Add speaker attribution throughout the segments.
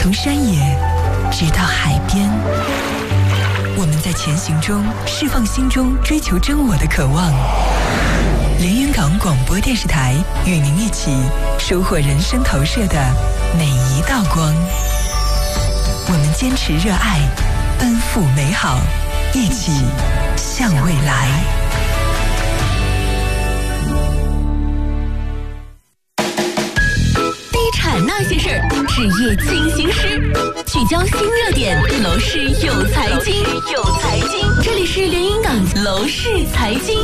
Speaker 1: 从山野直到海边，我们在前行中释放心中追求真我的渴望。连云港广播电视台与您一起收获人生投射的每一道光。我们坚持热爱，奔赴美好，一起向未来。地产那些事儿，置业进行时，聚焦新热点，楼市有财经，这里是连云港楼市财经。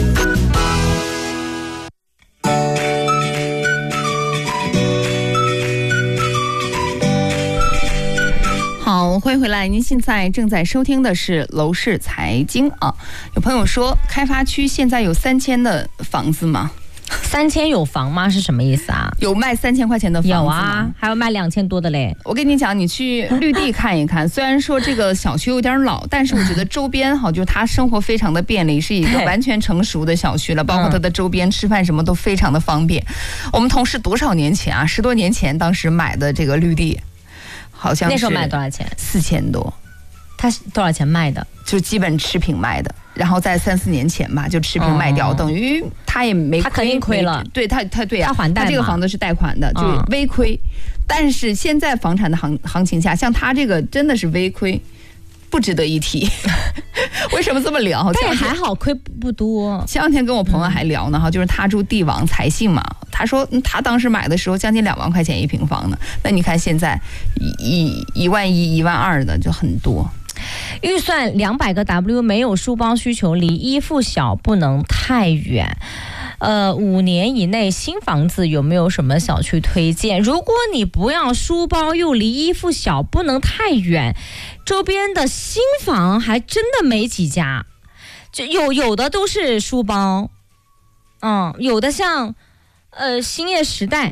Speaker 1: 好，欢迎回来！您现在正在收听的是楼市财经啊。有朋友说，开发区现在有3000的房子吗
Speaker 2: ？3000有房吗？是什么意思啊？
Speaker 1: 有卖3000块钱的房子吗？
Speaker 2: 有啊，还有卖2000多的嘞。
Speaker 1: 我跟你讲，你去绿地看一看，虽然说这个小区有点老，但是我觉得周边好，就是它生活非常的便利，是一个完全成熟的小区了，包括它的周边吃饭什么都非常的方便。我们同事多少年前啊，10多年前当时买的这个绿地。好像是
Speaker 2: 那时候卖多少钱
Speaker 1: ？4000多。
Speaker 2: 他是多少钱卖的？
Speaker 1: 就基本持平卖的，然后在3、4年前吧，就持平卖掉，等于他也没亏，
Speaker 2: 他肯定亏了。
Speaker 1: 对他对啊，
Speaker 2: 他还贷嘛，
Speaker 1: 他这个房子是贷款的，就是微亏。但是现在房产的行情下，像他这个真的是微亏，不值得一提。为什么这么聊？
Speaker 2: 但也还好，亏不多。
Speaker 1: 前两天跟我朋友还聊呢，就是他住地王财信嘛，他说他当时买的时候将近2万块钱一平方呢，那你看现在1万1、1万2的就很多。
Speaker 2: 预算200个 W， 没有书包需求，离一附小不能太远。5年以内新房子有没有什么小区推荐？如果你不要书包又离一附小不能太远，周边的新房还真的没几家，就有的都是书包，有的像兴业时代，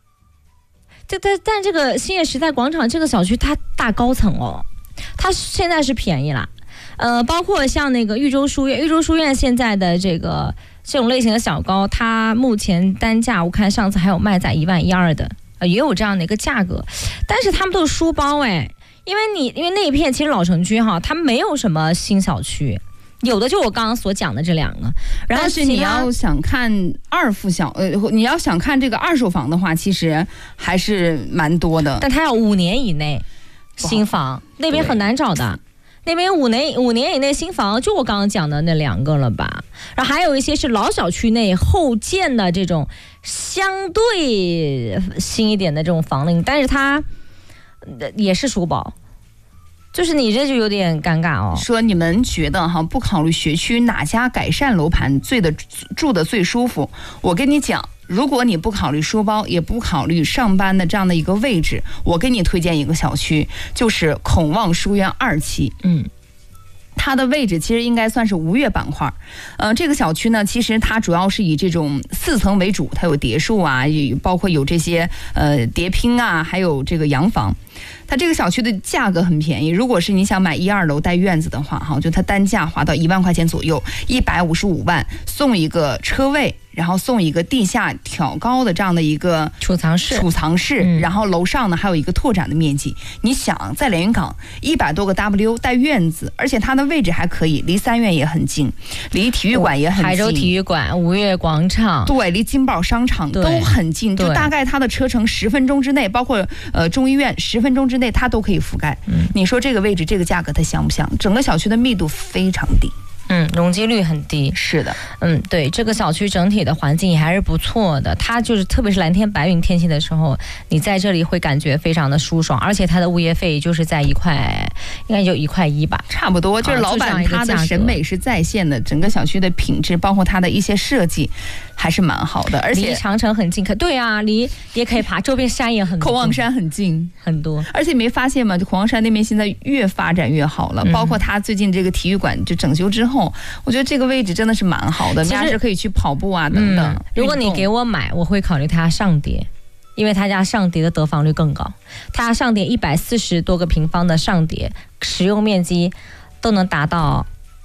Speaker 2: 但这个兴业时代广场这个小区它大高层哦，它现在是便宜啦。包括像那个豫州书院现在的这种类型的小高，它目前单价我看上次还有卖在1万1、2的，也有这样的一个价格，但是他们都是书包因为那一片其实老城区哈，它没有什么新小区，有的就我刚刚所讲的这2个。然后
Speaker 1: 但是你要想看2附小，你要想看这个2手房的话，其实还是蛮多的。
Speaker 2: 但它要5年以内新房，那边很难找的。那边5年以内新房，就我刚刚讲的那2个了吧。然后还有一些是老小区内后建的这种相对新一点的这种房龄，但是它也是书包，就是你这就有点尴尬哦。
Speaker 1: 说你们觉得不考虑学区哪家改善楼盘住的最舒服？我跟你讲，如果你不考虑书包，也不考虑上班的这样的一个位置，我给你推荐一个小区，就是孔望书院2期。它的位置其实应该算是吴越板块。这个小区呢，其实它主要是以这种4层为主，它有别墅啊，包括有这些叠拼啊，还有这个洋房。它这个小区的价格很便宜，如果是你想买1、2楼带院子的话，就它单价划到1万块钱左右，155万送一个车位，然后送一个地下挑高的这样的一个
Speaker 2: 储藏室，
Speaker 1: 然后楼上呢还有一个拓展的面积。你想在连云港100多个 W 带院子，而且它的位置还可以，离3院也很近，离体育馆也很近，
Speaker 2: 海州体育馆、吴越广场，
Speaker 1: 对，离金宝商场都很近，就大概它的车程10分钟之内，包括中医院10分钟之内它都可以覆盖。你说这个位置这个价格它香不香？整个小区的密度非常低，
Speaker 2: 容积率很低。
Speaker 1: 是的，
Speaker 2: 对，这个小区整体的环境也还是不错的。它就是特别是蓝天白云天气的时候，你在这里会感觉非常的舒爽，而且它的物业费就是在应该就1块1吧，
Speaker 1: 差不多。就是老板他的审美是在线的，整个小区的品质，包括它的一些设计，还是蛮好的。而且
Speaker 2: 离长城很近，对啊，离也可以爬，周边山也很多，
Speaker 1: 孔望山很近
Speaker 2: 很多。
Speaker 1: 而且没发现吗？就孔望山那边现在越发展越好了，包括它最近这个体育馆就整修之后，我觉得这个位置真的是蛮好的，大家是可以去跑步啊等等。
Speaker 2: 如果你给我买，我会考虑它上叠，因为他家上叠的得房率更高，他家上叠140多个平方的上叠，使用面积都能达到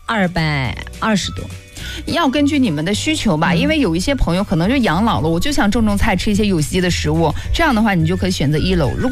Speaker 2: 220多。
Speaker 1: 要根据你们的需求吧，因为有一些朋友可能就养老了，我就想种菜，吃一些有机的食物，这样的话你就可以选择1楼。如果